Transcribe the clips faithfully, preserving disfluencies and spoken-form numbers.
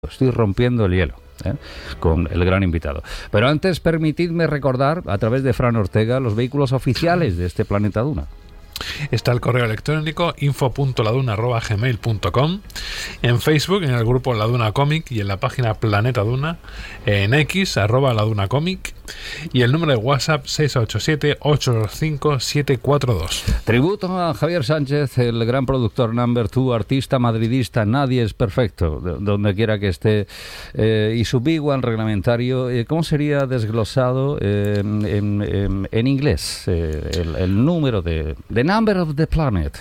Estoy rompiendo el hielo, ¿eh? Con el gran invitado. Pero antes, permitidme recordar, a través de Fran Ortega, los vehículos oficiales de este Planeta Duna. Está el correo electrónico info punto laduna arroba gmail punto com, en Facebook, en el grupo La Duna Comic, y en la página Planeta Duna, en X, arroba La Duna Comic, y el número de WhatsApp seis ocho siete, ocho dos cinco, siete cuatro dos. Tributo a Javier Sánchez, el gran productor number two, artista madridista, nadie es perfecto, donde quiera que esté, eh, y su big one reglamentario. eh, ¿Cómo sería desglosado eh, en, en, en inglés eh, el, el número de, de Number of the Planet?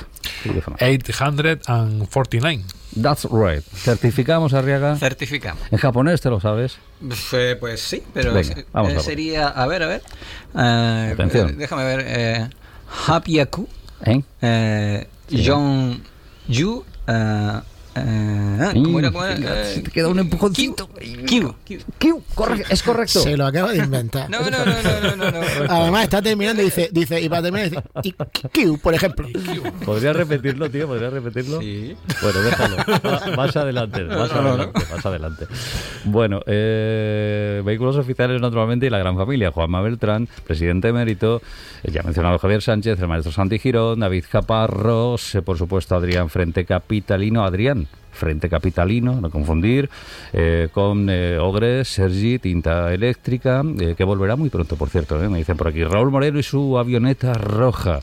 ochocientos cuarenta y nueve. That's right. ¿Certificamos, Arriaga? Certificamos. ¿En japonés te lo sabes? Pues, pues sí, pero Venga, es, vamos eh, a sería, a ver, a ver. Eh, Atención. eh, déjame ver. Eh, Hapyaku. ¿Eh? Eh, Sí. John Yu. Eh, eh, ¿Cómo era? ¿Cómo era? Si te queda un empujoncito. Q. Q. Q, corre- es correcto. Se lo acaba de inventar. No, no, no, no, no, no, no. Además está terminando y dice, dice y para terminar dice, y Q, por ejemplo. ¿Podrías repetirlo, tío? ¿Podrías repetirlo? Sí. Bueno, déjalo. Va- Más adelante, más No, no, no. adelante, más adelante. Bueno, eh, vehículos oficiales naturalmente y la gran familia. Juanma Beltrán, presidente emérito, eh, ya mencionado Javier Sánchez, el maestro Santi Girón, David Caparrós, eh, por supuesto Adrián Frente Capitalino, Adrián Frente Capitalino, no confundir, eh, con eh, Ogres, Sergi, Tinta Eléctrica, eh, que volverá muy pronto, por cierto, eh, me dicen por aquí. Raúl Moreno y su avioneta roja.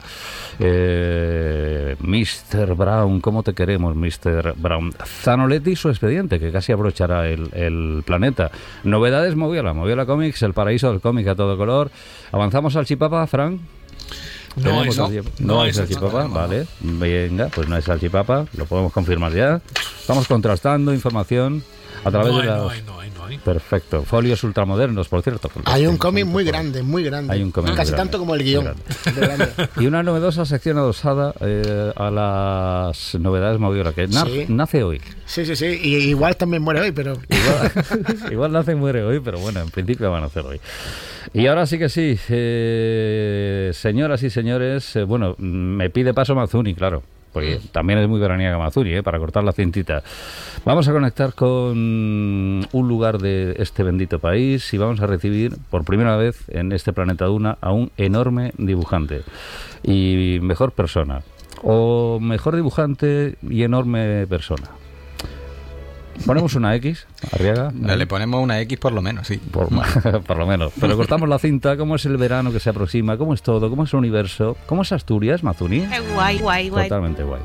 Eh, mister Brown, ¿cómo te queremos, mister Brown? Zanoletti y su expediente, que casi abrochará el, el planeta. Novedades Moviola, Moviola Comics, el paraíso del cómic a todo color. ¿Avanzamos al Chipapa, Fran? No Tenemos es, al no, chip- no no hay es salchipapa, salchipapa, vale. Venga, pues no es salchipapa, lo podemos confirmar ya. Estamos contrastando información a través No de hay, las... no hay, no hay, no hay. Perfecto. Folios ultramodernos, por cierto. Hay un cómic muy grande, muy grande. Hay un cómic Casi muy grande, tanto como el muy guión. grande. De grande. Y una novedosa sección adosada eh, a las novedades Moviola, que na- Sí. nace hoy. Sí, sí, sí. Y igual también muere hoy, pero Igual, igual nace y muere hoy, pero bueno, en principio van a nacer hoy. Y ahora sí que sí, eh, señoras y señores, eh, bueno, me pide paso Mazuni, claro, porque también es muy veraniega Mazuni, eh, para cortar la cintita. Vamos a conectar con un lugar de este bendito país y vamos a recibir por primera vez en este Planeta Duna a un enorme dibujante y mejor persona, o mejor dibujante y enorme persona. Ponemos una X, Arriaga. Le ponemos una X por lo menos, sí. Por, por lo menos. Pero cortamos la cinta. ¿Cómo es el verano que se aproxima? ¿Cómo es todo? ¿Cómo es el universo? ¿Cómo es Asturias, Mazuni? Guay, guay, guay. Totalmente guay.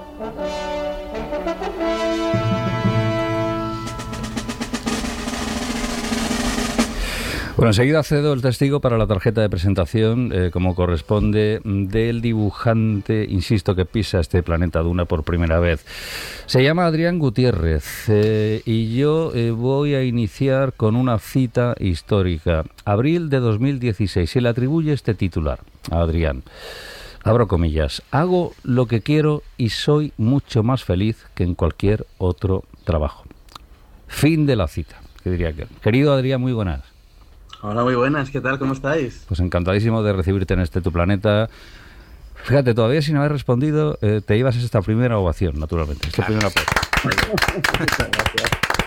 Bueno, enseguida cedo el testigo para la tarjeta de presentación, eh, como corresponde, del dibujante, insisto, que pisa este Planeta Duna por primera vez. Se llama Adrián Gutiérrez eh, y yo eh, voy a iniciar con una cita histórica. Abril de dos mil dieciséis. Se le atribuye este titular a Adrián. Abro comillas. Hago lo que quiero y soy mucho más feliz que en cualquier otro trabajo. Fin de la cita, que diría que. Querido Adrián, muy buenas. Hola, muy buenas, ¿qué tal? ¿Cómo estáis? Pues encantadísimo de recibirte en este tu planeta. Fíjate, todavía sin haber respondido, eh, te ibas a esta primera ovación, naturalmente. Este primer aplauso. Muchas gracias.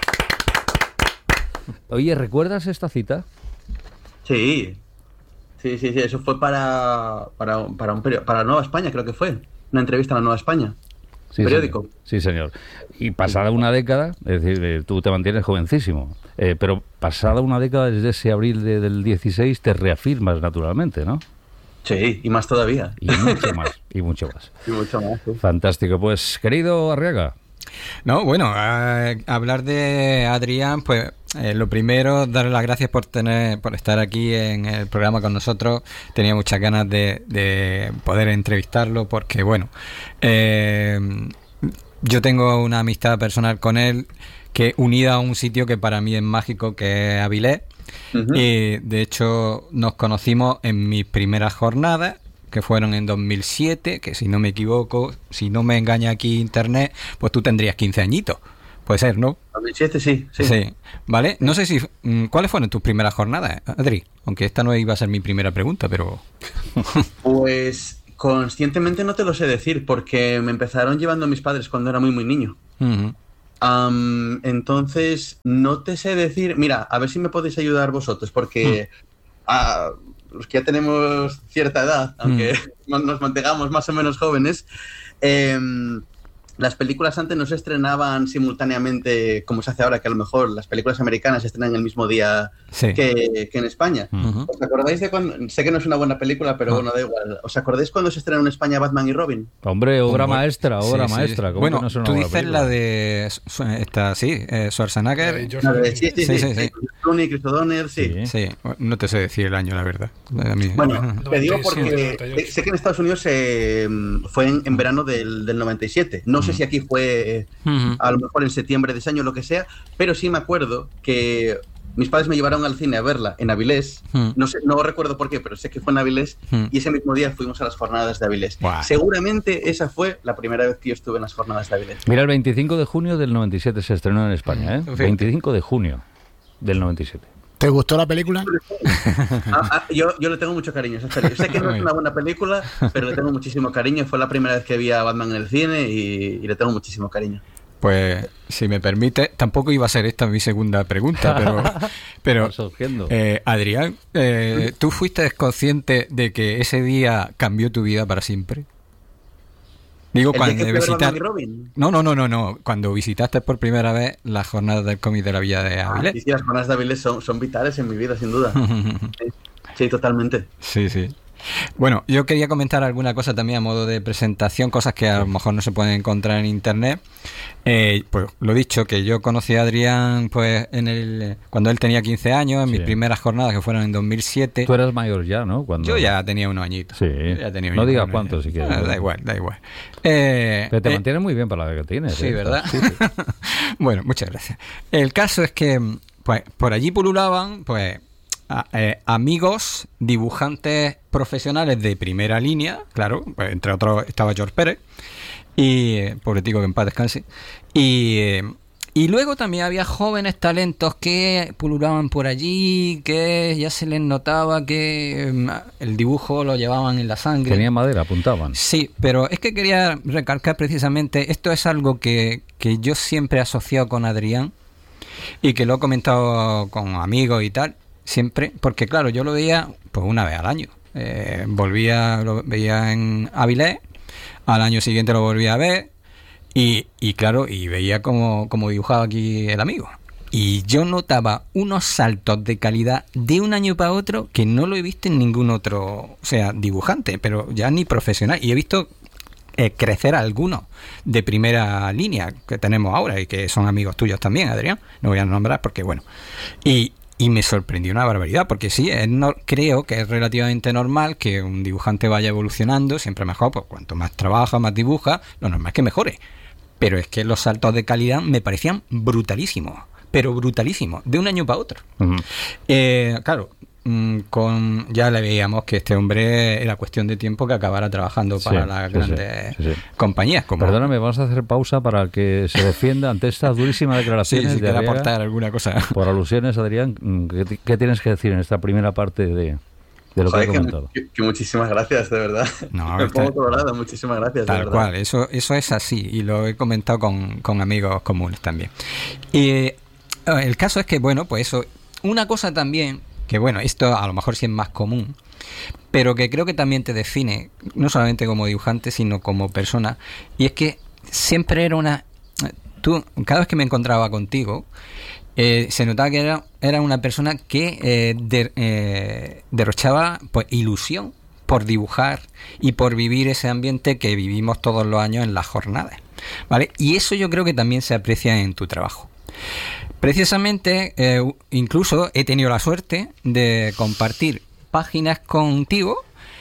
Oye, ¿recuerdas esta cita? Sí, sí, sí, sí, eso fue para, para, para, un perio- para Nueva España, creo que fue. Una entrevista a la Nueva España. Sí, Periódico. Señor. Sí, señor. Y pasada una década, es decir, eh, tú te mantienes jovencísimo, eh, pero pasada una década desde ese abril de- del dieciséis te reafirmas naturalmente, ¿no? Sí, y más todavía. Y mucho más, y mucho más. Y mucho más. Sí. Fantástico. Pues, querido Arriaga, No, bueno, a, hablar de Adrián, pues eh, lo primero, darle las gracias por tener, por estar aquí en el programa con nosotros. Tenía muchas ganas de, de poder entrevistarlo porque, bueno, eh, yo tengo una amistad personal con él que unida a un sitio que para mí es mágico, que es Avilés. Ujú. Y de hecho nos conocimos en mis primeras jornadas, que fueron en dos mil siete, que si no me equivoco, si no me engaña aquí internet, pues tú tendrías quince añitos. Puede ser, ¿no? dos mil siete, sí, sí. Sí. ¿Vale? No sé si... mm, ¿Cuáles fueron tus primeras jornadas, Adri? Aunque esta no iba a ser mi primera pregunta, pero... Pues conscientemente no te lo sé decir, porque me empezaron llevando mis padres cuando era muy, muy niño. Ujú. Am, entonces, no te sé decir. Mira, a ver si me podéis ayudar vosotros, porque a los que ya tenemos cierta edad, aunque nos nos mantengamos más o menos jóvenes, em, las películas antes no se estrenaban simultáneamente como se hace ahora, que a lo mejor las películas americanas se estrenan el mismo día Sí. que, que en España. Ujú. ¿Os acordáis de cuando? Sé que no es una buena película, pero No. bueno, da igual. ¿Os acordáis cuando se estrenó en España Batman y Robin? Hombre, obra Un buen- maestra, obra Sí, sí. maestra. ¿Cómo Bueno, que no es una tú buena dices película? la de Su- esta, sí, eh, Schwarzenegger. La de George La de- Clooney. sí, sí, Sí, sí. sí, sí. Chris Clooney, Chris O'Donnell, sí. Sí. Sí, no te sé decir el año, la verdad. A mí- Bueno, te digo noventa y siete, porque noventa y ocho. sé que en Estados Unidos eh, fue en, en verano del, del noventa y siete. No sé si aquí fue Ujú. a lo mejor en septiembre de ese año, lo que sea, pero sí me acuerdo que mis padres me llevaron al cine a verla en Avilés. Mm. No sé, no recuerdo por qué, pero sé que fue en Avilés Mm. y ese mismo día fuimos a las jornadas de Avilés. Buah. Seguramente esa fue la primera vez que yo estuve en las jornadas de Avilés. Mira, el veinticinco de junio del noventa y siete se estrenó en España, ¿eh? Fíjate. veinticinco de junio del noventa y siete. ¿Te gustó la película? Ah, ah, yo, yo le tengo mucho cariño a esa película. Sé que no es una buena película, pero le tengo muchísimo cariño. Fue la primera vez que vi a Batman en el cine y, y le tengo muchísimo cariño. Pues, si me permite, tampoco iba a ser esta mi segunda pregunta, pero, pero Va surgiendo. eh, Adrián, eh, ¿tú fuiste consciente de que ese día cambió tu vida para siempre? Digo, ¿El día cuando que fui a ver visitar... Batman y Robin? No, no, no, no, no. Cuando visitaste por primera vez las jornadas del cómic de la Villa de Ah, Avilés. sí, sí, las jornadas de Avilés son, son vitales en mi vida, sin duda. Sí, sí, totalmente. Sí, sí. Bueno, yo quería comentar alguna cosa también a modo de presentación, cosas que a lo mejor no se pueden encontrar en internet. Eh, pues lo dicho, que yo conocí a Adrián pues en el cuando él tenía quince años, en Sí. mis primeras jornadas que fueron en dos mil siete. Tú eras mayor ya, ¿no? Cuando... Yo ya tenía unos añitos. Sí. Ya tenía No unos digas años. cuántos, si quieres. Ah, da igual, da igual. Eh, Pero te eh, mantienes muy bien para la edad que tienes. Sí, ¿eh? ¿verdad? Sí, sí. Bueno, muchas gracias. El caso es que pues por allí pululaban pues a- eh, amigos dibujantes profesionales de primera línea, claro, pues, entre otros estaba George Pérez y eh, pobre tico, que en paz descanse, y eh, y luego también había jóvenes talentos que pululaban por allí, que ya se les notaba que mm, el dibujo lo llevaban en la sangre. Tenía madera, apuntaban. Sí, pero es que quería recalcar precisamente, esto es algo que, que yo siempre he asociado con Adrián y que lo he comentado con amigos y tal, siempre, porque claro, yo lo veía pues una vez al año. Eh, volvía, lo veía en Avilés, al año siguiente lo volvía a ver y, y claro, y veía como, como dibujaba aquí el amigo. Y yo notaba unos saltos de calidad de un año para otro que no lo he visto en ningún otro, o sea, dibujante, pero ya ni profesional. Y he visto eh, crecer a algunos de primera línea que tenemos ahora y que son amigos tuyos también, Adrián. No voy a nombrar porque, bueno. Y, y me sorprendió una barbaridad, porque sí, es no, creo que es relativamente normal que un dibujante vaya evolucionando, siempre mejor, pues cuanto más trabaja, más dibuja, lo normal es que mejore. Pero es que los saltos de calidad me parecían brutalísimos, pero brutalísimos, de un año para otro. Ujú. Eh, claro, mm, con ya le veíamos que este hombre era cuestión de tiempo que acabara trabajando para Sí, las sí, grandes sí, sí, sí. compañías. Como Perdóname, vamos a hacer pausa para que se defienda ante estas durísimas sí, declaraciones si de quiere Adrián. aportar alguna cosa. Por alusiones, Adrián, ¿qué, qué tienes que decir en esta primera parte de, de lo Joder, que he que, comentado? que- que muchísimas gracias, de verdad. No, Me está- pongo colorado, muchísimas gracias, de Tal verdad. cual, eso, eso es así y lo he comentado con, con amigos comunes también. Y eh, el caso es que, bueno, pues eso, una cosa también, que bueno, esto a lo mejor sí es más común, pero que creo que también te define, no solamente como dibujante, sino como persona, y es que siempre era una... Tú, cada vez que me encontraba contigo, eh, se notaba que era, era una persona que eh, de- eh, derrochaba pues ilusión por dibujar y por vivir ese ambiente que vivimos todos los años en las jornadas, ¿vale? Y eso yo creo que también se aprecia en tu trabajo. Precisamente, eh, incluso he tenido la suerte de compartir páginas contigo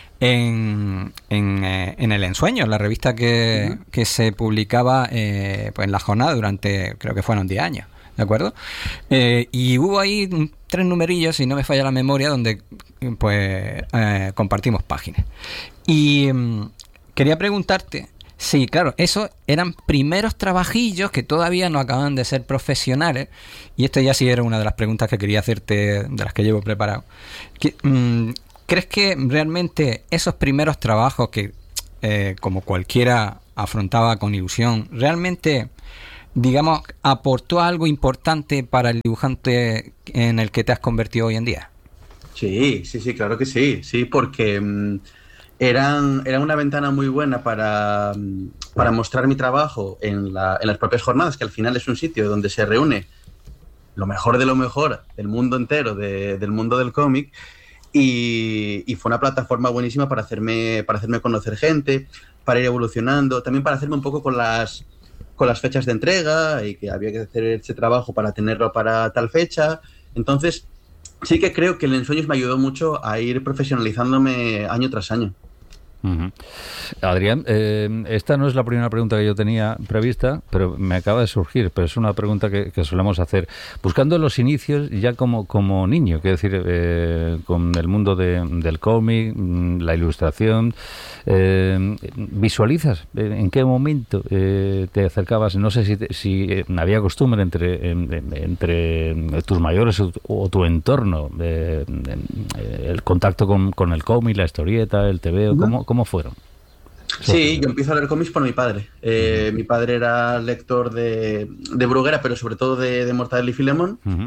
en, en, eh, en El Ensueño, la revista que, que se publicaba eh, pues en la jornada durante, creo que fueron diez años, ¿de acuerdo? Eh, y hubo ahí mm, tres numerillos, si no me falla la memoria, donde pues eh, compartimos páginas. Y mm, quería preguntarte, sí, claro, esos eran primeros trabajillos que todavía no acaban de ser profesionales, y esto ya sí era una de las preguntas que quería hacerte, de las que llevo preparado. Que, mm, ¿crees que realmente esos primeros trabajos que, eh, como cualquiera afrontaba con ilusión, realmente digamos, aportó algo importante para el dibujante en el que te has convertido hoy en día? Sí, sí, sí, claro que sí, sí, porque mmm, eran, era una ventana muy buena para, para mostrar mi trabajo en, la, en las propias jornadas, que al final es un sitio donde se reúne lo mejor de lo mejor del mundo entero, de, del mundo del cómic, y, y fue una plataforma buenísima para hacerme, para hacerme conocer gente, para ir evolucionando, también para hacerme un poco con las, con las fechas de entrega, y que había que hacer ese trabajo para tenerlo para tal fecha. Entonces, sí que creo que el Ensueños me ayudó mucho a ir profesionalizándome año tras año. Uh-huh. Adrián, eh, esta no es la primera pregunta que yo tenía prevista, pero me acaba de surgir, pero es una pregunta que, que solemos hacer. Buscando los inicios ya como, como niño, quiero decir, eh, con el mundo de, del cómic, la ilustración, eh, ¿visualizas en qué momento eh, te acercabas? No sé si, te, si eh, había costumbre entre, en, entre tus mayores o, o tu entorno, eh, el contacto con, con el cómic, la historieta, el tebeo, ¿cómo, cómo fueron? Sí, yo empiezo a leer cómics por mi padre. Eh, uh-huh. Mi padre era lector de, de Bruguera, pero sobre todo de, de Mortadelo y Filemón. Uh-huh.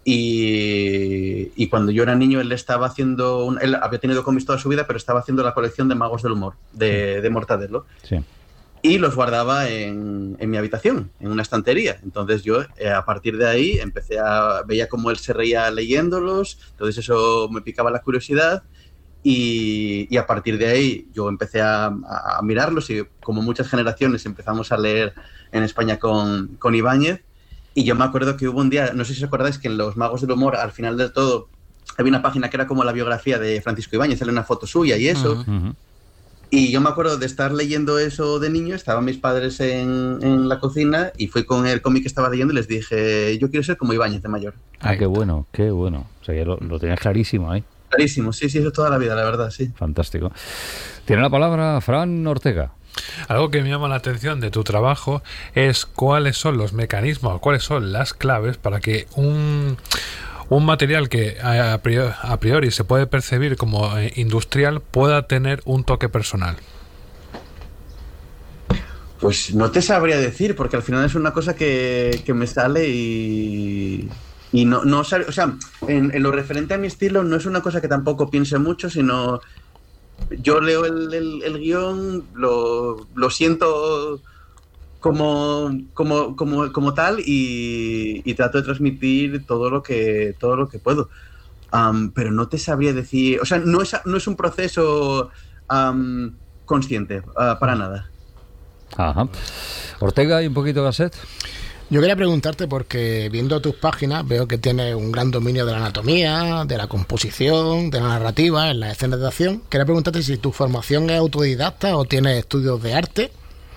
Y, y cuando yo era niño, él estaba haciendo. Un, él había tenido cómics toda su vida, pero estaba haciendo la colección de Magos del Humor, de, sí. de Mortadelo. Sí. Y los guardaba en, en mi habitación, en una estantería. Entonces yo, eh, a partir de ahí, empecé a. Veía cómo él se reía leyéndolos. Entonces eso me picaba la curiosidad. Y, y a partir de ahí yo empecé a, a, a mirarlos y como muchas generaciones empezamos a leer en España con, con Ibáñez. Y yo me acuerdo que hubo un día, no sé si os acordáis, que en Los Magos del Humor, al final del todo, había una página que era como la biografía de Francisco Ibáñez, sale una foto suya y eso. Uh-huh. Y yo me acuerdo de estar leyendo eso de niño, estaban mis padres en, en la cocina y fui con el cómic que estaba leyendo y les dije, yo quiero ser como Ibáñez de mayor. Ah, qué bueno, qué bueno. O sea, ya lo, lo tenías clarísimo ahí. Clarísimo, sí, sí, eso toda la vida, la verdad, sí. Fantástico. Tiene la palabra Fran Ortega. Algo que me llama la atención de tu trabajo es cuáles son los mecanismos, cuáles son las claves para que un, un material que a priori, a priori se puede percibir como industrial pueda tener un toque personal. Pues no te sabría decir, porque al final es una cosa que, que me sale y... Y no, no o sea, en, en lo referente a mi estilo no es una cosa que tampoco piense mucho, sino yo leo el, el, el guión, lo, lo siento como, como, como, como tal y, y trato de transmitir todo lo que, todo lo que puedo. Um, pero no te sabría decir, o sea, no es, no es un proceso um, consciente, uh, para nada. Ajá. Ortega y un poquito Gasset. Yo quería preguntarte porque viendo tus páginas veo que tienes un gran dominio de la anatomía, de la composición, de la narrativa en las escenas de acción. Quería preguntarte si tu formación es autodidacta o tienes estudios de arte.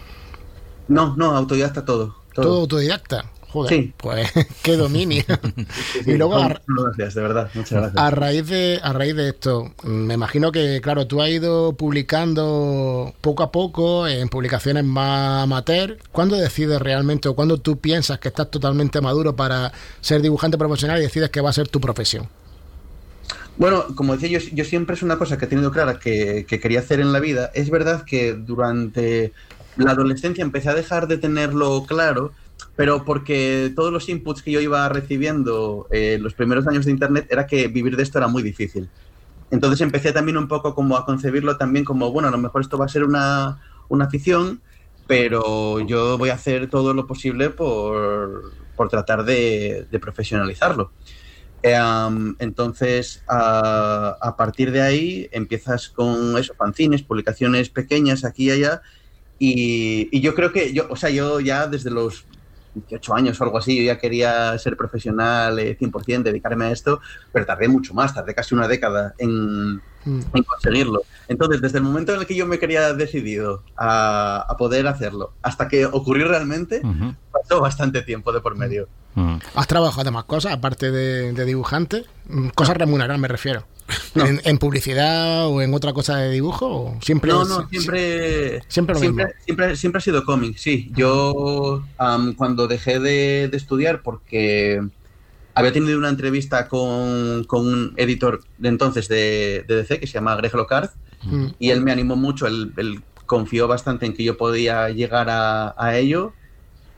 No, no, autodidacta todo. Todo, ¿Todo autodidacta? Joder, sí. Pues qué dominio. Sí, sí, y luego, a, gracias, de verdad, muchas gracias. A raíz de, a raíz de esto, me imagino que, claro, tú has ido publicando poco a poco en publicaciones más amateur. ¿Cuándo decides realmente o cuándo tú piensas que estás totalmente maduro para ser dibujante profesional y decides que va a ser tu profesión? Bueno, como decía yo, yo siempre es una cosa que he tenido clara que, que quería hacer en la vida. Es verdad que durante la adolescencia empecé a dejar de tenerlo claro, pero porque todos los inputs que yo iba recibiendo en eh, los primeros años de Internet era que vivir de esto era muy difícil. Entonces empecé también un poco como a concebirlo también como, bueno, a lo mejor esto va a ser una, una afición, pero yo voy a hacer todo lo posible por, por tratar de, de profesionalizarlo. Eh, um, entonces, a, a partir de ahí empiezas con eso, fanzines, publicaciones pequeñas aquí y allá, y, y yo creo que, yo, o sea, yo ya desde los dieciocho años o algo así, yo ya quería ser profesional eh, cien por ciento, dedicarme a esto, pero tardé mucho más, tardé casi una década en, mm. en conseguirlo. Entonces, desde el momento en el que yo me quería decidido a, a poder hacerlo, hasta que ocurrió realmente, uh-huh. pasó bastante tiempo de por medio. Uh-huh. ¿Has trabajado de más cosas, aparte de, de dibujante? Cosas remuneradas, me refiero. No. ¿En, ¿En publicidad o en otra cosa de dibujo? ¿O siempre no, es, no, siempre siempre, lo siempre, mismo? siempre, siempre ha sido cómic, sí. Yo um, cuando dejé de, de estudiar, porque había tenido una entrevista con, con un editor de entonces de, de D C que se llama Greg Locard, mm. y él me animó mucho, él, él confió bastante en que yo podía llegar a, a ello,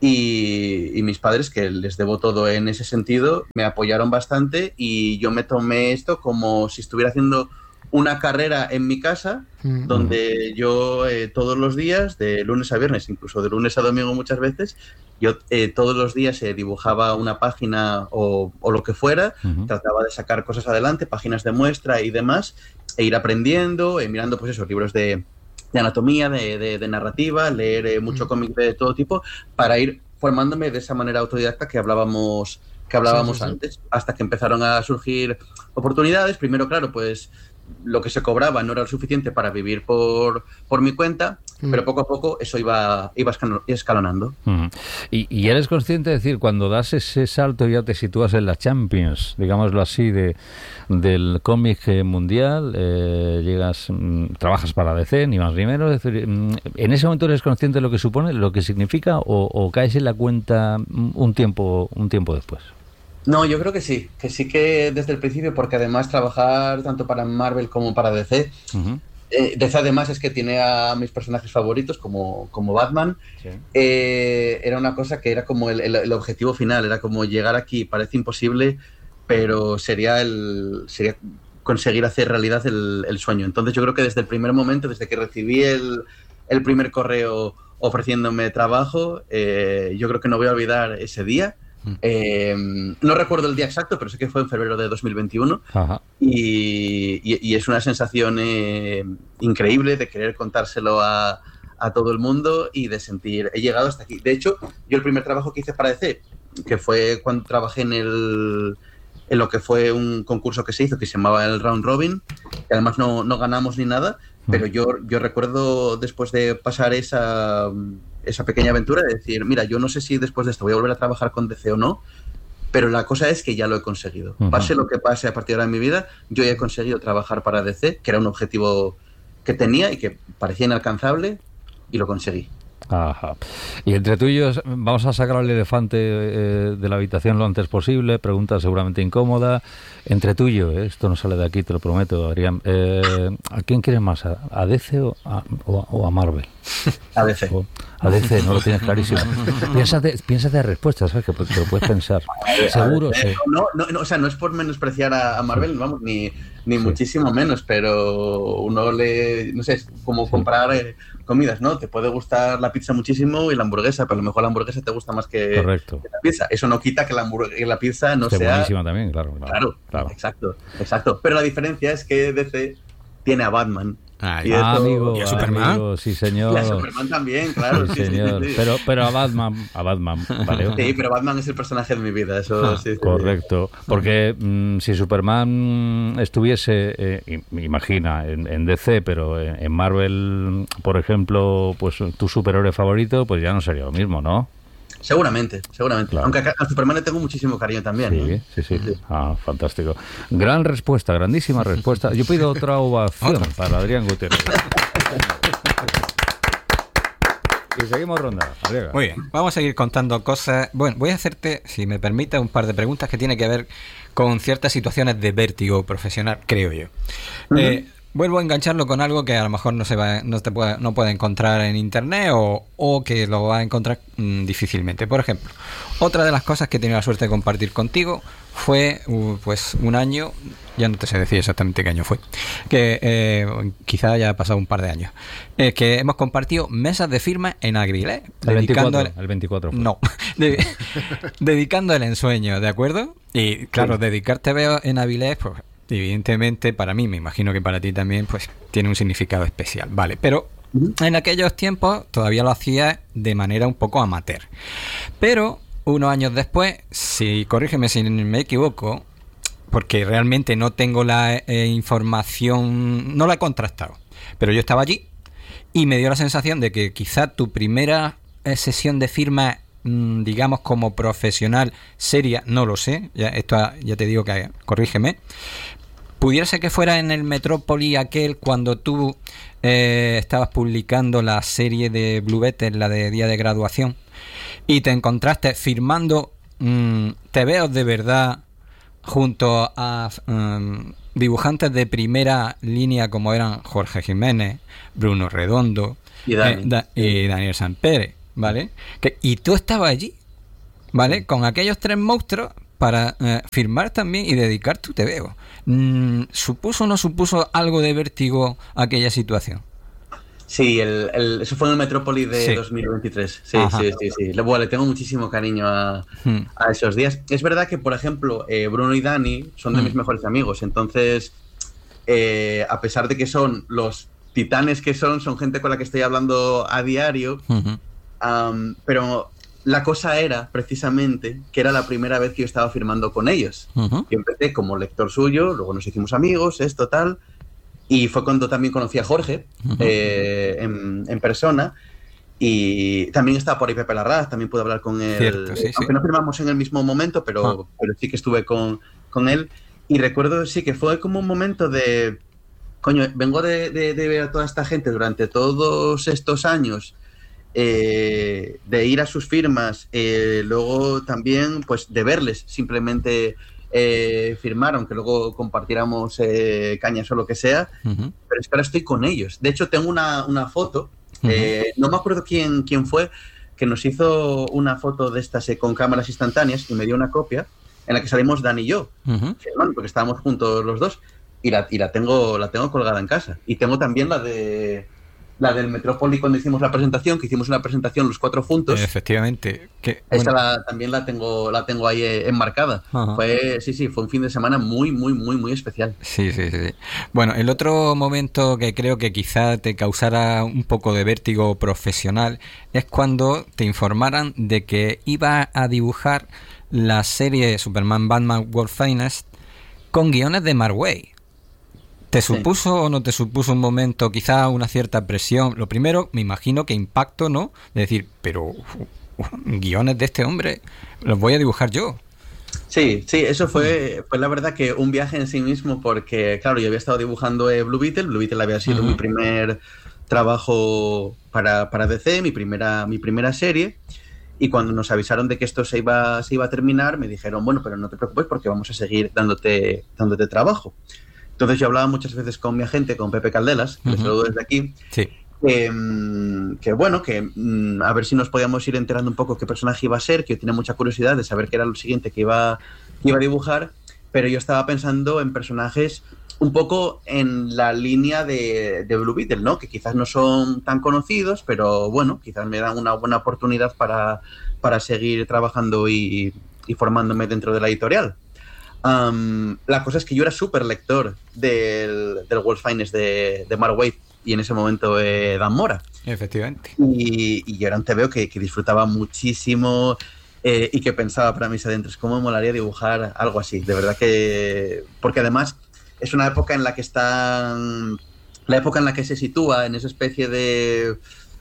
Y, y mis padres, que les debo todo en ese sentido, me apoyaron bastante y yo me tomé esto como si estuviera haciendo una carrera en mi casa, mm. donde yo eh, todos los días, de lunes a viernes, incluso de lunes a domingo muchas veces, yo eh, todos los días eh, dibujaba una página o, o lo que fuera, uh-huh. trataba de sacar cosas adelante, páginas de muestra y demás, e ir aprendiendo, eh, mirando pues esos libros de... de anatomía, de, de, de narrativa, leer eh, mucho cómic de todo tipo, para ir formándome de esa manera autodidacta que hablábamos, que hablábamos sí, sí, antes, sí. hasta que empezaron a surgir oportunidades. Primero, claro, pues lo que se cobraba no era lo suficiente para vivir por, por mi cuenta, mm. pero poco a poco eso iba, iba escalonando. Mm. Y, y eres consciente de decir, cuando das ese salto ya te sitúas en la Champions, digámoslo así, de del cómic mundial, eh, llegas, mm, trabajas para D C, ni más ni menos, es decir, mm, ¿en ese momento eres consciente de lo que supone, lo que significa, o, o caes en la cuenta un tiempo, un tiempo después? No, yo creo que sí, que sí que desde el principio, porque además trabajar tanto para Marvel como para D C, uh-huh. eh, D C además es que tiene a mis personajes favoritos como, como Batman, sí. eh, era una cosa que era como el, el, el objetivo final, era como llegar aquí, parece imposible, pero sería el sería conseguir hacer realidad el, el sueño. Entonces yo creo que desde el primer momento, desde que recibí el, el primer correo ofreciéndome trabajo, eh, yo creo que no voy a olvidar ese día. Eh, no recuerdo el día exacto, pero sé que fue en febrero de dos mil veintiuno. Ajá. Y, y, y es una sensación eh, increíble de querer contárselo a, a todo el mundo y de sentir, he llegado hasta aquí. De hecho, yo el primer trabajo que hice para D C, que fue cuando trabajé en el en lo que fue un concurso que se hizo, que se llamaba el Round Robin, que además no, no ganamos ni nada, pero yo, yo recuerdo después de pasar esa, esa pequeña aventura de decir, mira, yo no sé si después de esto voy a volver a trabajar con D C o no, pero la cosa es que ya lo he conseguido. Uh-huh. Pase lo que pase a partir de ahora en mi vida, yo ya he conseguido trabajar para D C, que era un objetivo que tenía y que parecía inalcanzable, y lo conseguí. Ajá. Y entre tú y yo vamos a sacar al elefante eh, de la habitación lo antes posible. Pregunta seguramente incómoda. Entre tú y yo, eh, esto no sale de aquí, te lo prometo, Adrián. Eh, ¿A quién quieres más? ¿A, a D C o a, o, a, o a Marvel? A D C. O, a D C, no lo tienes clarísimo. Piénsate, piénsate de respuestas, ¿sabes? Que te lo puedes pensar. Seguro, sí. No, no, no, o sea, no es por menospreciar a, a Marvel, sí. vamos, ni, ni sí. muchísimo menos, pero uno le, no sé, es como sí. comprar eh, comidas, ¿no? Te puede gustar la pizza muchísimo y la hamburguesa, pero a lo mejor la hamburguesa te gusta más que, Correcto. que la pizza. Eso no quita que la, que la pizza no Esté sea... buenísima también, claro, claro. Claro, claro. Exacto, exacto. Pero la diferencia es que D C tiene a Batman. Ah, y ah, amigo, ¿y a Superman? Amigo, sí, señor. Y a Superman también, claro. Sí, sí, señor. Sí, sí. Pero, pero a Batman, a Batman, ¿vale? Sí, pero Batman es el personaje de mi vida, eso ah, sí, sí. Correcto. Porque mmm, si Superman estuviese, eh, imagina, en, en D C, pero en, en Marvel, por ejemplo, pues tu superhéroe favorito, pues ya no sería lo mismo, ¿no? Seguramente, seguramente. Claro. Aunque a Superman le tengo muchísimo cariño también. Sí, ¿no? sí, sí, sí. Ah, fantástico. Gran respuesta, grandísima respuesta. Yo pido otra ovación ¿Otra? para Adrián Gutiérrez. Y seguimos ronda. Adrián. Muy bien, vamos a seguir contando cosas. Bueno, voy a hacerte, si me permite, un par de preguntas que tienen que ver con ciertas situaciones de vértigo profesional, creo yo. Uh-huh. Eh, Vuelvo a engancharlo con algo que a lo mejor no se va, no te puede, no puede encontrar en internet o, o que lo va a encontrar mmm, difícilmente. Por ejemplo, otra de las cosas que he tenido la suerte de compartir contigo fue uh, pues un año, ya no te sé decir exactamente qué año fue, que eh, quizá haya pasado un par de años, eh, que hemos compartido mesas de firma en Agrilé. El veinticuatro, el, el veinticuatro fue. No, de, dedicando el ensueño, ¿de acuerdo? Y claro, sí. dedicarte veo en Avilés, pues evidentemente para mí, me imagino que para ti también, pues tiene un significado especial, vale, pero en aquellos tiempos todavía lo hacía de manera un poco amateur, pero unos años después, si corrígeme si me equivoco, porque realmente no tengo la eh, información, no la he contrastado, pero yo estaba allí y me dio la sensación de que quizá tu primera eh, sesión de firma, digamos como profesional seria, no lo sé, ya esto ya te digo que corrígeme, pudiera ser que fuera en el Metrópoli aquel cuando tú eh, estabas publicando la serie de Blue Better, la de día de graduación, y te encontraste firmando mmm, tebeos de verdad junto a um, dibujantes de primera línea como eran Jorge Jiménez, Bruno Redondo y, Dani. eh, da, y Daniel Sanpere. ¿vale? Que, y tú estabas allí, ¿vale? Con aquellos tres monstruos para eh, firmar también y dedicar tu T V O. Mm, ¿Supuso o no supuso algo de vértigo aquella situación? Sí, el, el, eso fue en el Metrópolis de sí. dos mil veintitrés. Sí, Ajá. sí, sí, sí. Le, bueno, le tengo muchísimo cariño a, hmm. a esos días. Es verdad que, por ejemplo, eh, Bruno y Dani son de hmm. mis mejores amigos. Entonces, eh, a pesar de que son los titanes que son, son gente con la que estoy hablando a diario. Hmm. Um, pero la cosa era, precisamente, que era la primera vez que yo estaba firmando con ellos. Uh-huh. Yo empecé como lector suyo, luego nos hicimos amigos, esto, tal. Y fue cuando también conocí a Jorge uh-huh. eh, en, en persona. Y también estaba por ahí Pepe Larraz, también pude hablar con él. Cierto, sí, aunque sí. no firmamos en el mismo momento, pero, uh-huh. pero sí que estuve con, con él. Y recuerdo, sí, que fue como un momento de... Coño, vengo de, de, de ver a toda esta gente durante todos estos años... Eh, de ir a sus firmas, eh, luego también pues de verles simplemente eh, firmar, aunque luego compartiéramos eh, cañas o lo que sea, uh-huh. pero es que ahora estoy con ellos. De hecho tengo una, una foto, uh-huh. eh, no me acuerdo quién, quién fue, que nos hizo una foto de estas eh, con cámaras instantáneas y me dio una copia en la que salimos Dan y yo, uh-huh. firmando, porque estábamos juntos los dos, y la, y la tengo la tengo colgada en casa. Y tengo también la de... La del Metrópoli cuando hicimos la presentación, que hicimos una presentación los cuatro juntos. Efectivamente. Que, Esa bueno. la, también la tengo la tengo ahí eh, enmarcada. Ajá. Fue, sí, sí, fue un fin de semana muy, muy, muy, muy especial. Sí, sí, sí. Bueno, el otro momento que creo que quizá te causara un poco de vértigo profesional es cuando te informaran de que iba a dibujar la serie Superman Batman World Finest con guiones de Mark Waid. ¿Te supuso sí. o no te supuso un momento, quizá una cierta presión? Lo primero, me imagino que impacto, ¿no? De decir, pero uh, uh, guiones de este hombre los voy a dibujar yo. Sí, sí, eso fue, fue la verdad que un viaje en sí mismo, porque claro, yo había estado dibujando eh, Blue Beetle, Blue Beetle había sido uh-huh. mi primer trabajo para, para D C, mi primera, mi primera serie, y cuando nos avisaron de que esto se iba, se iba a terminar, me dijeron, bueno, pero no te preocupes porque vamos a seguir dándote, dándote trabajo. Entonces yo hablaba muchas veces con mi agente, con Pepe Caldelas, que uh-huh. le saludo desde aquí, sí. que, que bueno, que a ver si nos podíamos ir enterando un poco qué personaje iba a ser, que yo tenía mucha curiosidad de saber qué era lo siguiente que iba, que iba a dibujar, pero yo estaba pensando en personajes un poco en la línea de, de Blue Beetle, ¿no? Que quizás no son tan conocidos, pero bueno, quizás me dan una buena oportunidad para, para seguir trabajando y, y formándome dentro de la editorial. Um, la cosa es que yo era súper lector del, del World Finest de, de Mark Waid y en ese momento eh, Dan Mora. Efectivamente. Y, y yo era un T V O que, que disfrutaba muchísimo eh, y que pensaba para mis adentros cómo me molaría dibujar algo así. De verdad que... Porque además es una época en la que están... La época en la que se sitúa en esa especie de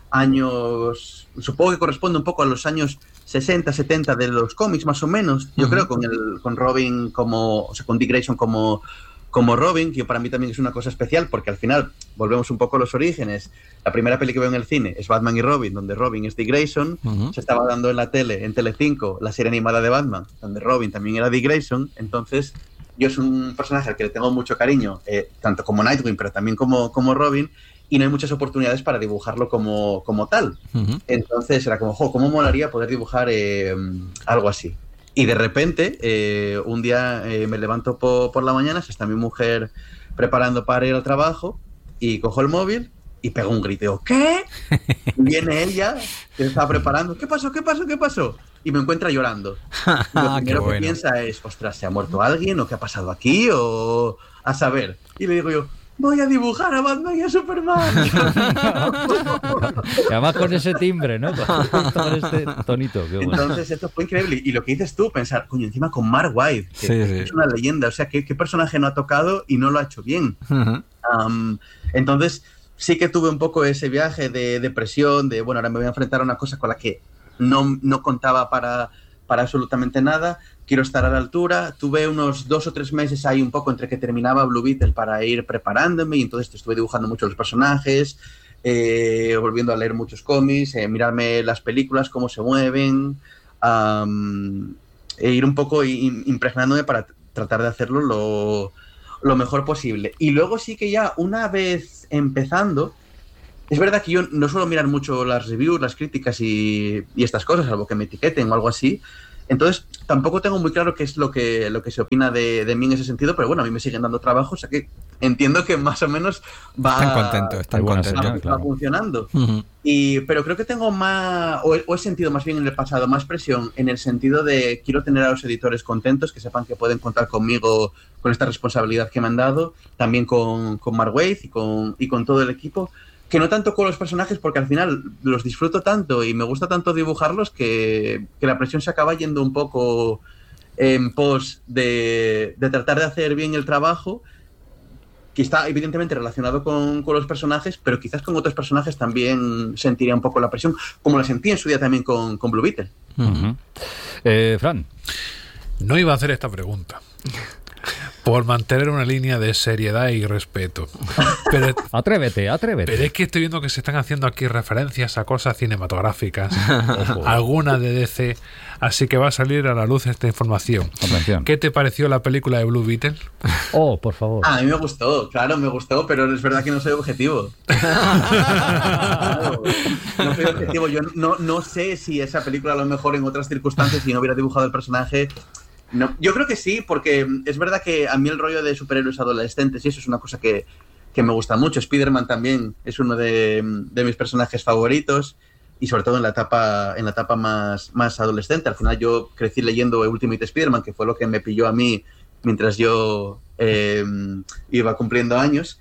años... Supongo que corresponde un poco a los años sesenta, setenta de los cómics, más o menos. Yo uh-huh. creo con el con Robin como... O sea, con Dick Grayson como, como Robin, que para mí también es una cosa especial, porque al final volvemos un poco a los orígenes. La primera peli que veo en el cine es Batman y Robin, donde Robin es Dick Grayson. Uh-huh. Se estaba dando en la tele, en Telecinco, la serie animada de Batman, donde Robin también era Dick Grayson. Entonces, yo soy un personaje al que le tengo mucho cariño, eh, tanto como Nightwing, pero también como, como Robin, y no hay muchas oportunidades para dibujarlo como, como tal. Uh-huh. Entonces era como, jo, ¿cómo molaría poder dibujar eh, algo así? Y de repente, eh, un día eh, me levanto po, por la mañana, se está mi mujer preparando para ir al trabajo, y cojo el móvil y pego un grito. ¿Qué? Y viene ella, que se estaba preparando. ¿Qué pasó? ¿Qué pasó? ¿Qué pasó? Y me encuentra llorando. Y lo primero que bueno. piensa es, ostras, ¿se ha muerto alguien? ¿O qué ha pasado aquí? O a saber. Y le digo yo, voy a dibujar a Batman y a Superman. Y además con ese timbre, ¿no? Con este tonito. Qué bueno. Entonces esto fue increíble. Y lo que dices tú, pensar, coño, encima con Mark Waid, que, sí, que sí. es una leyenda. O sea, ¿qué, qué personaje no ha tocado y no lo ha hecho bien? Uh-huh. Um, entonces sí que tuve un poco ese viaje de depresión, de, bueno, ahora me voy a enfrentar a una cosa con la que no, no contaba para, para absolutamente nada. Quiero estar a la altura. Tuve unos dos o tres meses ahí un poco entre que terminaba Blue Beetle para ir preparándome y entonces estuve dibujando mucho los personajes, eh, volviendo a leer muchos cómics, eh, mirarme las películas, cómo se mueven, um, e ir un poco impregnándome para tratar de hacerlo lo, lo mejor posible. Y luego sí que ya una vez empezando, es verdad que yo no suelo mirar mucho las reviews, las críticas y, y estas cosas, salvo que me etiqueten o algo así. Entonces, tampoco tengo muy claro qué es lo que, lo que se opina de, de mí en ese sentido, pero bueno, a mí me siguen dando trabajo, o sea que entiendo que más o menos va, están contentos, están buena contentos. señal, va, claro. va funcionando. Ujú. Y, pero creo que tengo más, o he, o he sentido más bien en el pasado, más presión en el sentido de quiero tener a los editores contentos, que sepan que pueden contar conmigo con esta responsabilidad que me han dado, también con, con Mark Waid y con, y con todo el equipo, que no tanto con los personajes, porque al final los disfruto tanto y me gusta tanto dibujarlos que, que la presión se acaba yendo un poco en pos de, de tratar de hacer bien el trabajo, que está evidentemente relacionado con, con los personajes, pero quizás con otros personajes también sentiría un poco la presión, como la sentí en su día también con, con Blue Beetle. Uh-huh. eh, Fran. No iba a hacer esta pregunta. Por mantener una línea de seriedad y respeto. Pero, Atrévete, atrévete. pero es que estoy viendo que se están haciendo aquí referencias a cosas cinematográficas, algunas de D C, así que va a salir a la luz esta información. Atención. ¿Qué te pareció la película de Blue Beetle? Oh, por favor. Ah, a mí me gustó, claro, me gustó, pero es verdad que no soy objetivo. Claro, no soy objetivo. Yo no, no sé si esa película a lo mejor en otras circunstancias, si no hubiera dibujado el personaje... No, yo creo que sí, porque es verdad que a mí el rollo de superhéroes adolescentes y eso es una cosa que, que me gusta mucho. Spider-Man también es uno de, de mis personajes favoritos y sobre todo en la etapa, en la etapa más, más adolescente. Al final yo crecí leyendo Ultimate Spider-Man, que fue lo que me pilló a mí mientras yo eh, iba cumpliendo años.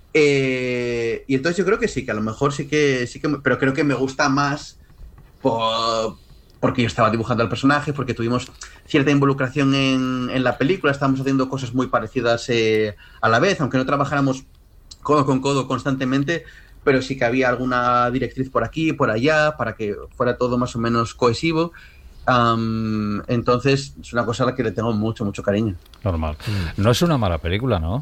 Eh, y entonces yo creo que sí, que a lo mejor sí que... sí que pero creo que me gusta más por... porque yo estaba dibujando al personaje, porque tuvimos cierta involucración en, en la película, estábamos haciendo cosas muy parecidas eh, a la vez, aunque no trabajáramos codo con codo constantemente, pero sí que había alguna directriz por aquí, por allá, para que fuera todo más o menos cohesivo. Um, entonces, es una cosa a la que le tengo mucho, mucho cariño. Normal. No es una mala película, ¿no?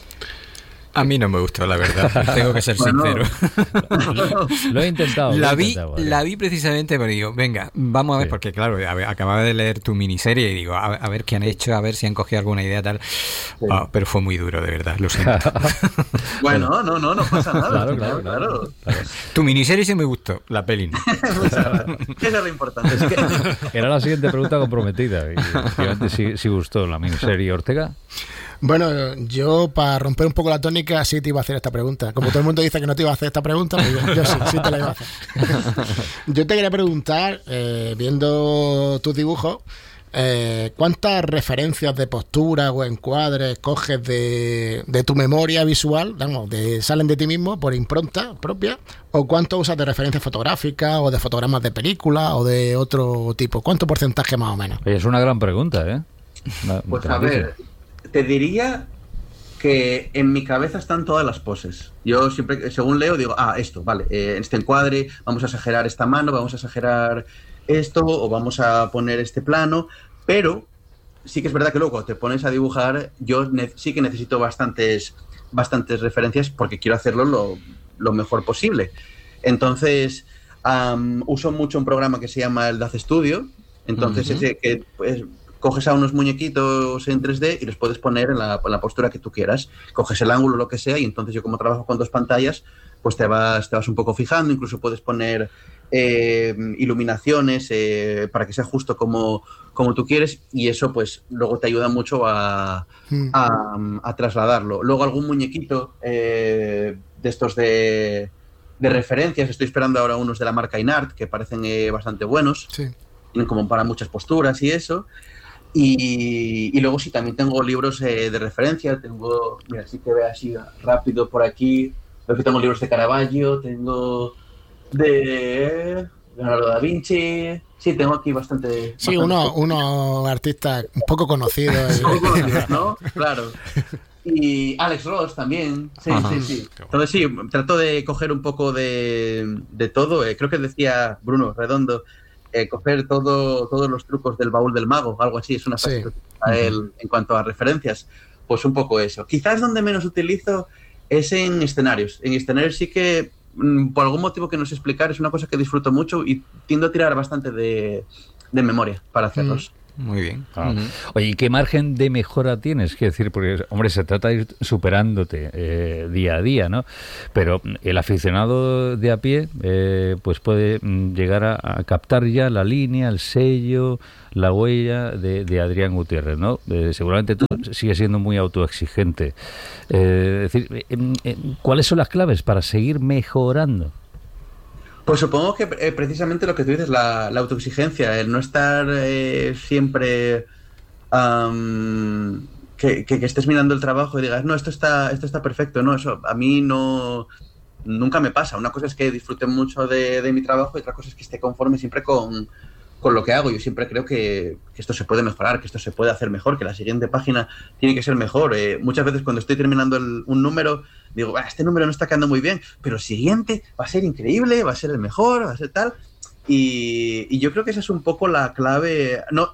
A mí no me gustó, la verdad. Tengo que ser Bueno. sincero. Lo he intentado. lo La he vi, intentado, vale. la vi precisamente, pero digo, venga, vamos a ver, Sí. porque claro, a ver, acababa de leer tu miniserie y digo, a, a ver qué han hecho, a ver si han cogido alguna idea tal. Sí. Ah, pero fue muy duro, de verdad, lo siento. Bueno, no, no, no pasa nada. Claro, claro, claro. Tu miniserie sí me gustó, la peli no. Muchas gracias. Eso es lo importante. Es que... Era la siguiente pregunta comprometida. Y, efectivamente, sí, sí gustó la miniserie. Ortega. Bueno, yo para romper un poco la tónica sí te iba a hacer esta pregunta. Como todo el mundo dice que no te iba a hacer esta pregunta, pues yo, yo sí, sí te la iba a hacer. Yo te quería preguntar, eh, viendo tus dibujos, eh, ¿cuántas referencias de postura o encuadres coges de, de tu memoria visual, vamos, de, salen de ti mismo por impronta propia? ¿O cuánto usas de referencias fotográficas o de fotogramas de película o de otro tipo? ¿Cuánto porcentaje más o menos? Es una gran pregunta, ¿eh? Una- Pues a ver, te diría que en mi cabeza están todas las poses. Yo siempre, según leo, digo, ah, esto, vale, eh, este encuadre, vamos a exagerar esta mano, vamos a exagerar esto, o vamos a poner este plano, pero sí que es verdad que luego cuando te pones a dibujar, yo ne- sí que necesito bastantes, bastantes referencias porque quiero hacerlo lo, lo mejor posible. Entonces, um, uso mucho un programa que se llama el D A Z Studio, entonces Ujú. ese que pues, coges a unos muñequitos en tres D y los puedes poner en la, en la postura que tú quieras. Coges el ángulo, lo que sea, y entonces yo como trabajo con dos pantallas, pues te vas, te vas un poco fijando, incluso puedes poner eh, iluminaciones eh, para que sea justo como, como tú quieres, y eso pues luego te ayuda mucho a, Mm. a, a trasladarlo. Luego algún muñequito eh, de estos de, de referencias, estoy esperando ahora unos de la marca Inart, que parecen eh, bastante buenos, Sí. tienen como para muchas posturas y eso. Y, y luego sí, también tengo libros eh, de referencia, tengo, mira, sí que ve así rápido por aquí, veo que tengo libros de Caravaggio, tengo de Leonardo da Vinci, sí, tengo aquí bastante... Sí, bastante unos uno artistas un poco conocidos. Un poco conocidos, ¿no? Claro. Y Alex Ross también, sí, Ajá. sí, sí. Entonces sí, trato de coger un poco de, de todo, eh, creo que decía Bruno Redondo, Eh, coger todo, todos los trucos del baúl del mago, algo así, es una frase Sí. que utiliza él en cuanto a referencias, pues un poco eso. Quizás donde menos utilizo es en escenarios. En escenarios sí que, mm, por algún motivo que no sé explicar, es una cosa que disfruto mucho y tiendo a tirar bastante de, de memoria para hacerlos. Muy bien. Ah. Uh-huh. Oye, ¿y qué margen de mejora tienes? Quiero decir, porque, hombre, se trata de ir superándote eh, día a día, ¿no? Pero el aficionado de a pie, eh, pues puede llegar a, a captar ya la línea, el sello, la huella de, de Adrián Gutiérrez, ¿no? Eh, seguramente tú sigues siendo muy autoexigente. Eh, es decir, eh, eh, ¿cuáles son las claves para seguir mejorando? Pues supongo que eh, precisamente lo que tú dices, la, la autoexigencia, el no estar eh, siempre um, que, que, que estés mirando el trabajo y digas, no, esto está, esto está perfecto, no, eso a mí no, nunca me pasa. Una cosa es que disfrute mucho de, de mi trabajo y otra cosa es que esté conforme siempre con, con lo que hago. Yo siempre creo que, que esto se puede mejorar, que esto se puede hacer mejor, que la siguiente página tiene que ser mejor. Eh, muchas veces cuando estoy terminando el, un número, digo, ah, este número no está quedando muy bien, pero el siguiente va a ser increíble, va a ser el mejor, va a ser tal. Y, y yo creo que esa es un poco la clave. No,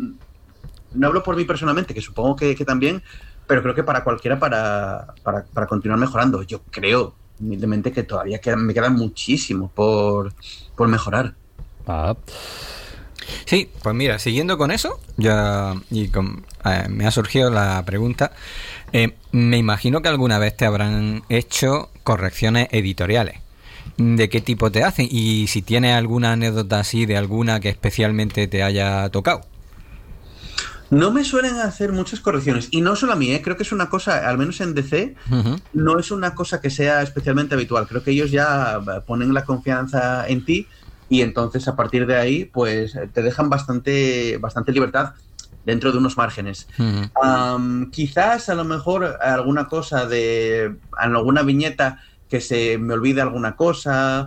no hablo por mí personalmente, que supongo que, que también, pero creo que para cualquiera para, para, para continuar mejorando. Yo creo, humildemente, que todavía queda, me queda muchísimo por, por mejorar. Ah. Sí, pues mira, siguiendo con eso, ya y con, eh, me ha surgido la pregunta. Eh, me imagino que alguna vez te habrán hecho correcciones editoriales. ¿De qué tipo te hacen? Y si tienes alguna anécdota así de alguna que especialmente te haya tocado. No me suelen hacer muchas correcciones, y no solo a mí, ¿eh? Creo que es una cosa, al menos en D C, uh-huh. no es una cosa que sea especialmente habitual. Creo que ellos ya ponen la confianza en ti y entonces a partir de ahí pues te dejan bastante, bastante libertad dentro de unos márgenes. Uh-huh. Um, quizás a lo mejor alguna cosa de alguna viñeta que se me olvide alguna cosa,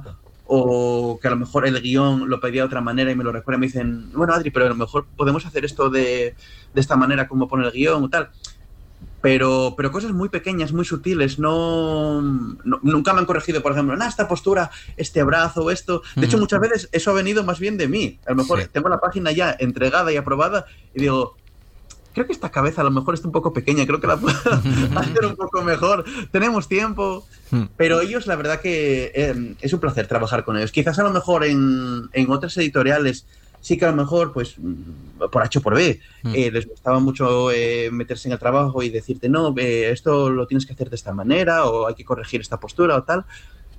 o que a lo mejor el guión lo pedía de otra manera y me lo recuerdan y me dicen, bueno, Adri, pero a lo mejor podemos hacer esto de, de esta manera como pone el guión o tal. Pero, pero cosas muy pequeñas, muy sutiles, no, no nunca me han corregido, por ejemplo, nah, esta postura, este brazo, esto. De mm. hecho, muchas veces eso ha venido más bien de mí. A lo mejor sí. Tengo la página ya entregada y aprobada y digo, creo que esta cabeza a lo mejor está un poco pequeña, creo que la puedo hacer un poco mejor. Tenemos tiempo. Pero ellos, la verdad que eh, es un placer trabajar con ellos. Quizás a lo mejor en, en otras editoriales sí que a lo mejor, pues, por H o por B, mm. eh, les gustaba mucho eh, meterse en el trabajo y decirte, no, eh, esto lo tienes que hacer de esta manera, o hay que corregir esta postura o tal.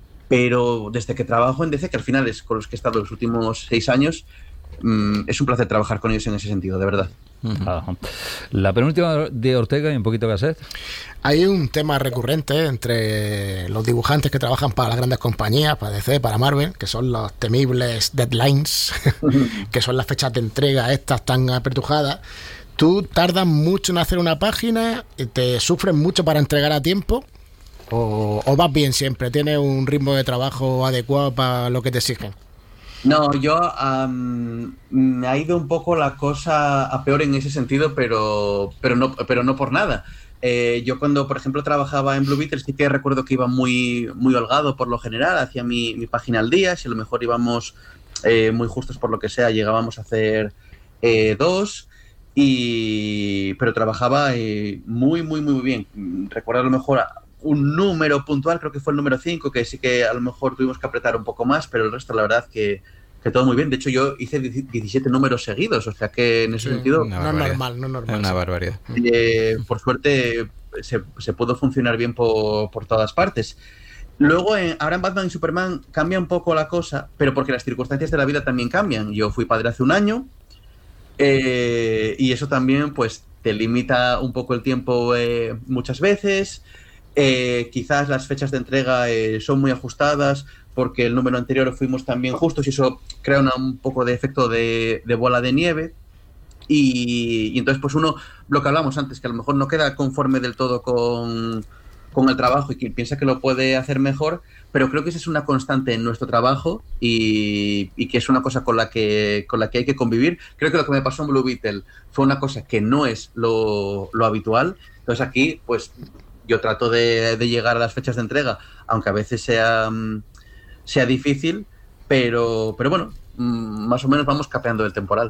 Pero desde que trabajo en D C, que al final es con los que he estado los últimos seis años, mm, es un placer trabajar con ellos en ese sentido, de verdad. Uh-huh. La penúltima de Ortega y un poquito Gasset. Hay un tema recurrente entre los dibujantes que trabajan para las grandes compañías, para D C, para Marvel, que son los temibles deadlines, que son las fechas de entrega estas tan apretujadas. ¿Tú tardas mucho en hacer una página? ¿Te sufres mucho para entregar a tiempo? ¿O, o vas bien siempre? ¿Tienes un ritmo de trabajo adecuado para lo que te exigen? No, yo um, me ha ido un poco la cosa a peor en ese sentido, pero, pero, no, pero no por nada. Eh, yo cuando, por ejemplo, trabajaba en Blue Beetle sí que recuerdo que iba muy, muy holgado por lo general, hacía mi, mi página al día, si a lo mejor íbamos eh, muy justos por lo que sea, llegábamos a hacer eh, dos, y, pero trabajaba eh, muy, muy, muy bien. Recuerdo a lo mejor un número puntual, creo que fue el número cinco, que sí que a lo mejor tuvimos que apretar un poco más, pero el resto la verdad que, que todo muy bien. De hecho yo hice diecisiete números seguidos, o sea que en ese sí, sentido no es normal, no es normal. Es una barbaridad. Eh, por suerte se, se pudo funcionar bien por, por todas partes. Luego en, ahora en Batman y Superman cambia un poco la cosa, pero porque las circunstancias de la vida también cambian. Yo fui padre hace un año eh, y eso también pues te limita un poco el tiempo eh, muchas veces. Eh, quizás las fechas de entrega eh, son muy ajustadas porque el número anterior fuimos también justos y eso crea una, un poco de efecto de, de bola de nieve y, y entonces pues uno, lo que hablamos antes, que a lo mejor no queda conforme del todo con, con el trabajo y que piensa que lo puede hacer mejor, pero creo que esa es una constante en nuestro trabajo y, y que es una cosa con la que, con la que hay que convivir. Creo que lo que me pasó en Blue Beetle fue una cosa que no es lo, lo habitual, entonces aquí pues yo trato de, de llegar a las fechas de entrega, aunque a veces sea, sea difícil, pero, pero bueno, más o menos vamos capeando el temporal.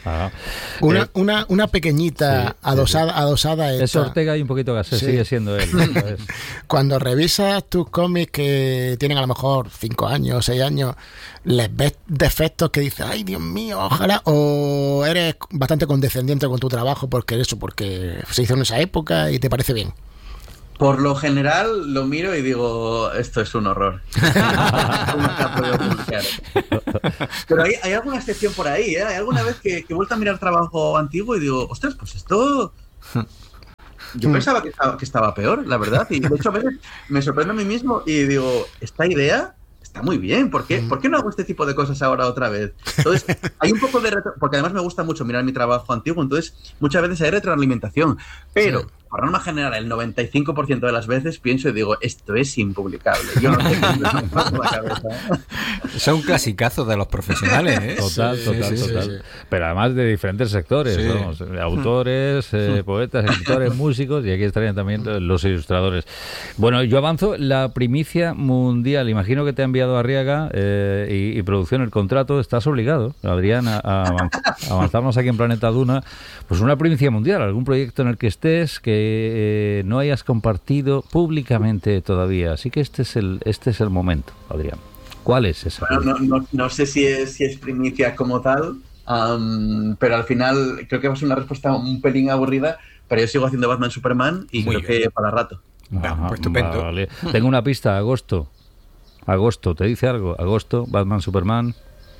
Ajá. Una, Eh, una, una pequeñita sí, sí, adosada, sí. adosada Es esta. Ortega y un poquito Gasset, Sí. sigue siendo él. ¿Sabes? Cuando revisas tus cómics que tienen a lo mejor cinco años, seis años, ¿les ves defectos que dices, ay, Dios mío, ojalá? ¿O eres bastante condescendiente con tu trabajo porque eso, porque se hizo en esa época y te parece bien? Por lo general lo miro y digo, esto es un horror. ¿Cómo se ha podido publicar? Pero hay, hay alguna excepción por ahí, ¿eh? Hay alguna vez que, que he vuelto a mirar trabajo antiguo y digo, ostras, pues esto... Yo pensaba que estaba, que estaba peor, la verdad. Y de hecho a veces me sorprendo a mí mismo y digo, esta idea está muy bien. ¿Por qué, ¿por qué no hago este tipo de cosas ahora otra vez? Entonces, hay un poco de... Retro... Porque además me gusta mucho mirar mi trabajo antiguo, entonces muchas veces hay retroalimentación. Pero, sí, por norma general, el noventa y cinco por ciento de las veces pienso y digo, esto es impublicable. Yo no tengo la cabeza. Son clasicazos de los profesionales, ¿eh? Total, Sí, total, sí, sí, total. sí. Pero además de diferentes sectores, Sí. vamos, autores, eh, poetas, escritores, músicos, y aquí estarían también los ilustradores. Bueno, yo avanzo la primicia mundial. Imagino que te ha enviado Arriaga eh, y, y producción el contrato. Estás obligado, Adrián, a, a avanz- a avanzarnos aquí en Planeta Duna. Pues una primicia mundial, algún proyecto en el que estés que eh, no hayas compartido públicamente todavía. Así que este es el, este es el momento, Adrián. ¿Cuál es esa? Bueno, no, no, no sé si es, si es primicia como tal, um, pero al final creo que va a ser una respuesta un pelín aburrida, pero yo sigo haciendo Batman Superman y Muy creo bien. que para rato. Ajá, pues estupendo. Vale. Tengo una pista, agosto. Agosto, ¿te dice algo? Agosto, Batman Superman.